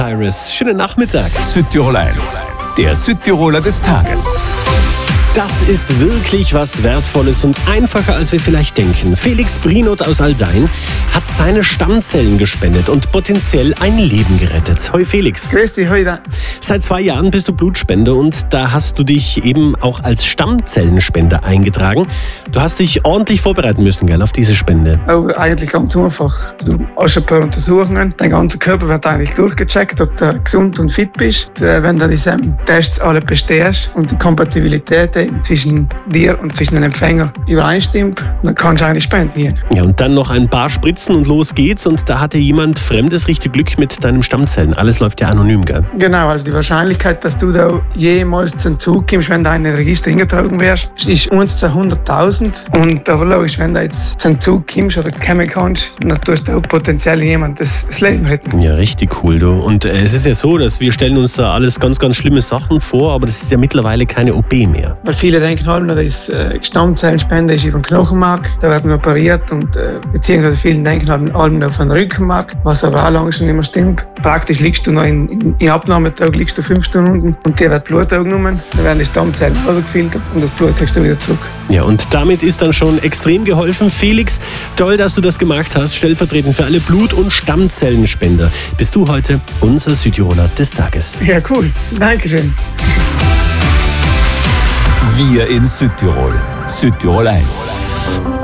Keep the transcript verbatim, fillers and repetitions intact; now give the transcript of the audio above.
Iris, schönen Nachmittag. Südtirol eins, der Südtiroler des Tages. Das ist wirklich was Wertvolles und einfacher, als wir vielleicht denken. Felix Brinot aus Aldein hat seine Stammzellen gespendet und potenziell ein Leben gerettet. Hoi Felix. Grüß dich, hoi da. Seit zwei Jahren bist du Blutspender und da hast du dich eben auch als Stammzellenspender eingetragen. Du hast dich ordentlich vorbereiten müssen, gell, auf diese Spende. Oh, eigentlich ganz einfach. Du hast ein paar Untersuchungen. Dein ganzer Körper wird eigentlich durchgecheckt, ob du gesund und fit bist. Wenn du diese Tests alle bestehst und die Kompatibilität zwischen dir und zwischen den Empfänger übereinstimmt, dann kannst du eigentlich spenden hier. Ja, und dann noch ein paar Spritzen und los geht's. Und da hatte jemand Fremdes richtig Glück mit deinem Stammzellen. Alles läuft ja anonym, gell? Genau, also die Wahrscheinlichkeit, dass du da jemals zum Zug kommst, wenn du in ein Register eingetragen wärst, ist uns zu hunderttausend. Und aber logisch, wenn du jetzt zum Zug kommst oder kommen kannst, dann tust du auch potenziell jemand das, das Leben retten. Ja, richtig cool, du. Und äh, es ist ja so, dass wir stellen uns da alles ganz, ganz schlimme Sachen vor, aber das ist ja mittlerweile keine O P mehr. Weil viele denken halt, dass äh, Stammzellenspende ist über den Knochenmark, da wird man operiert und äh, beziehungsweise viele denken halt auf den Rückenmark, was aber auch lange schon nicht mehr stimmt. Praktisch liegst du noch in, in, in Abnahmetag liegst du fünf Stunden und dir wird Blut aufgenommen, dann werden die Stammzellen gefiltert und das Blut kriegst du wieder zurück. Ja, und damit ist dann schon extrem geholfen. Felix, toll, dass du das gemacht hast, stellvertretend für alle Blut- und Stammzellenspender. Bist du heute unser Südtiroler des Tages. Ja, cool. Dankeschön. Wir in Südtirol. Südtirol eins.